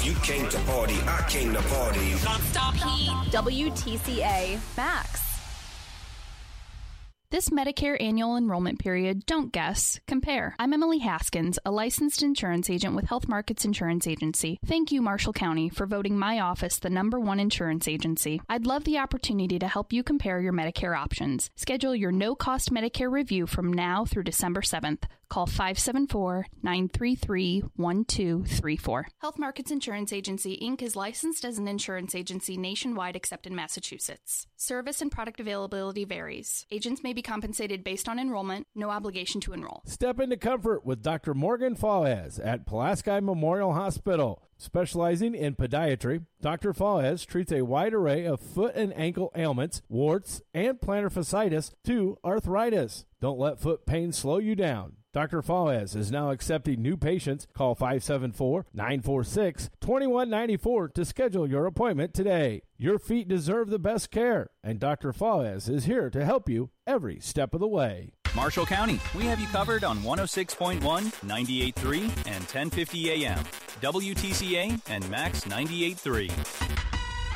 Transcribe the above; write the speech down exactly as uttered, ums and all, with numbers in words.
You came to party, I came to party. Non-stop heat. W T C A Max. This Medicare annual enrollment period, don't guess, compare. I'm Emily Haskins, a licensed insurance agent with Health Markets Insurance Agency. Thank you, Marshall County, for voting my office the number one insurance agency. I'd love the opportunity to help you compare your Medicare options. Schedule your no-cost Medicare review from now through December seventh. Call five seven four, nine three three, one two three four. Health Markets Insurance Agency, Incorporated is licensed as an insurance agency nationwide except in Massachusetts. Service and product availability varies. Agents may be compensated based on enrollment. No obligation to enroll. Step into comfort with Doctor Morgan Fawaz at Pulaski Memorial Hospital. Specializing in podiatry, Doctor Fawaz treats a wide array of foot and ankle ailments, warts, and plantar fasciitis to arthritis. Don't let foot pain slow you down. Doctor Fawaz is now accepting new patients. Call five seven four, nine four six, two one nine four to schedule your appointment today. Your feet deserve the best care, and Doctor Fawaz is here to help you every step of the way. Marshall County, we have you covered on one oh six point one, ninety-eight point three, and ten fifty A M. W T C A and Max ninety-eight point three.